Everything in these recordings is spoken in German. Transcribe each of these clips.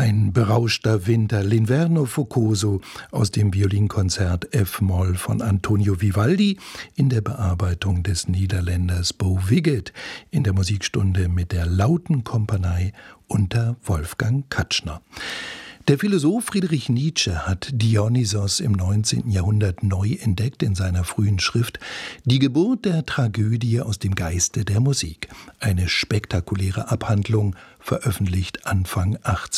Ein berauschter Winter, L'Inverno Focoso aus dem Violinkonzert F-Moll von Antonio Vivaldi in der Bearbeitung des Niederländers Bo Wiggett in der Musikstunde mit der Lauten Kompanie unter Wolfgang Katschner. Der Philosoph Friedrich Nietzsche hat Dionysos im 19. Jahrhundert neu entdeckt in seiner frühen Schrift Die Geburt der Tragödie aus dem Geiste der Musik. Eine spektakuläre Abhandlung, veröffentlicht Anfang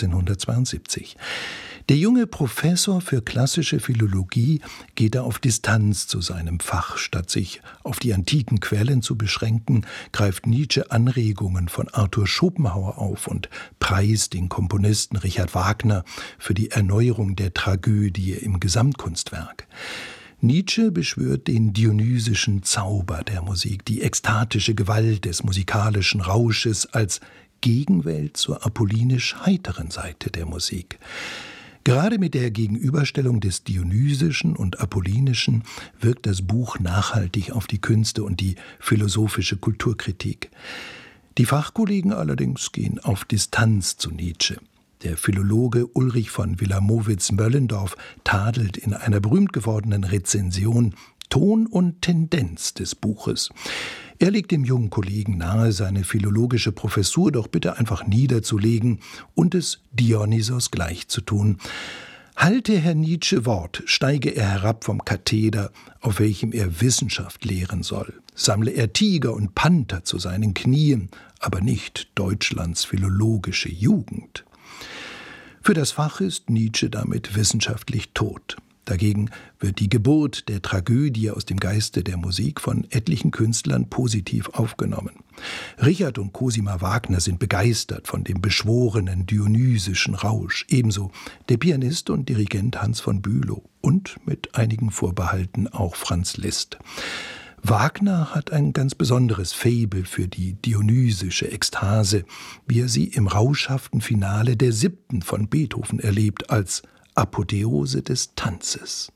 1872. Der junge Professor für klassische Philologie geht da auf Distanz zu seinem Fach. Statt sich auf die antiken Quellen zu beschränken, greift Nietzsche Anregungen von Arthur Schopenhauer auf und preist den Komponisten Richard Wagner für die Erneuerung der Tragödie im Gesamtkunstwerk. Nietzsche beschwört den dionysischen Zauber der Musik, die ekstatische Gewalt des musikalischen Rausches als Gegenwelt zur apollinisch-heiteren Seite der Musik. Gerade mit der Gegenüberstellung des Dionysischen und Apollinischen wirkt das Buch nachhaltig auf die Künste und die philosophische Kulturkritik. Die Fachkollegen allerdings gehen auf Distanz zu Nietzsche. Der Philologe Ulrich von Wilamowitz-Möllendorf tadelt in einer berühmt gewordenen Rezension Ton und Tendenz des Buches. Er legt dem jungen Kollegen nahe, seine philologische Professur doch bitte einfach niederzulegen und es Dionysos gleichzutun. Halte Herr Nietzsche Wort, steige er herab vom Katheder, auf welchem er Wissenschaft lehren soll. Sammle er Tiger und Panther zu seinen Knien, aber nicht Deutschlands philologische Jugend. Für das Fach ist Nietzsche damit wissenschaftlich tot. Dagegen wird die Geburt der Tragödie aus dem Geiste der Musik von etlichen Künstlern positiv aufgenommen. Richard und Cosima Wagner sind begeistert von dem beschworenen dionysischen Rausch, ebenso der Pianist und Dirigent Hans von Bülow und mit einigen Vorbehalten auch Franz Liszt. Wagner hat ein ganz besonderes Faible für die dionysische Ekstase, wie er sie im rauschhaften Finale der 7. von Beethoven erlebt, als Apotheose des Tanzes.